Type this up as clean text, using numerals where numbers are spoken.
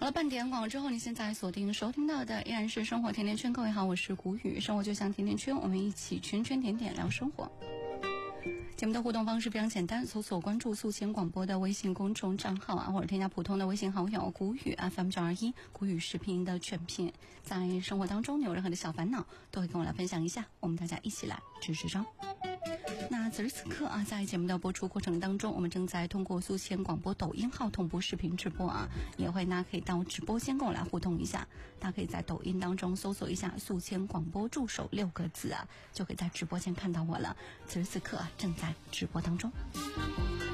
好了，半点广告之后，你现在锁定收听到的依然是生活甜甜圈。各位好，我是谷雨，生活就像甜甜圈，我们一起圈圈点点聊生活。节目的互动方式非常简单，搜索关注宿迁广播的微信公众账号或者添加普通的微信好友谷雨 FM921，谷雨视频的全拼。在生活当中你有任何的小烦恼，都会跟我来分享一下，我们大家一起来支支招。那此时此刻在节目的播出过程当中，我们正在通过宿迁广播抖音号同步视频直播也会大家可以到直播间跟我来互动一下。大家可以在抖音当中搜索一下宿迁广播助手6个字就可以在直播间看到我了。此时此刻正在直播当中。